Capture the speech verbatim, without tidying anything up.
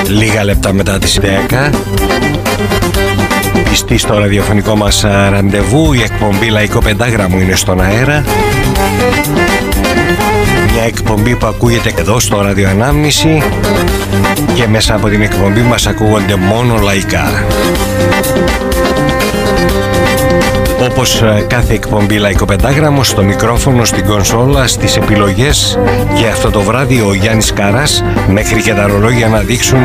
λίγα λεπτά μετά τις δέκα. Πιστή στο ραδιοφωνικό μας ραντεβού, η εκπομπή Λαϊκό Πεντάγραμμο είναι στον αέρα. Μια εκπομπή που ακούγεται εδώ στο ραδιοανάμνηση και μέσα από την εκπομπή μας ακούγονται μόνο λαϊκά. Όπως κάθε εκπομπή Λαϊκό Πεντάγραμμο, στο μικρόφωνο, στην κονσόλα, στις επιλογές, και αυτό το βράδυ ο Γιάννης Καράς, μέχρι και τα ρολόγια να δείξουν